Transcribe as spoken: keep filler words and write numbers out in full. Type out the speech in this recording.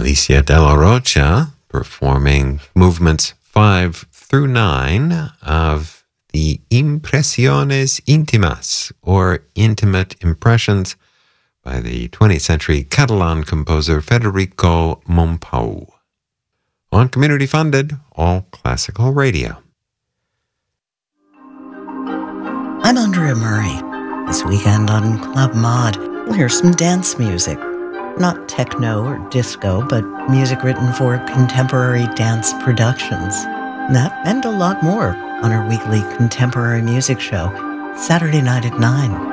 Alicia De La Rocha performing movements five through nine of the Impresiones Íntimas, or Intimate Impressions, by the twentieth century Catalan composer Federico Mompou. On community-funded, all classical radio. I'm Andrea Murray. This weekend on Club Mod, we'll hear some dance music. Not techno or disco, but music written for contemporary dance productions. That and a lot more on our weekly contemporary music show, Saturday night at nine.